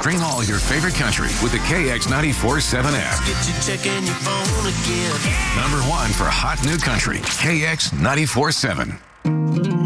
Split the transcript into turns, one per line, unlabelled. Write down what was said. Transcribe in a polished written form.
Stream all your favorite country with the KX94.7 app.
Get you checking your phone again.
Number one for hot new country, KX94.7.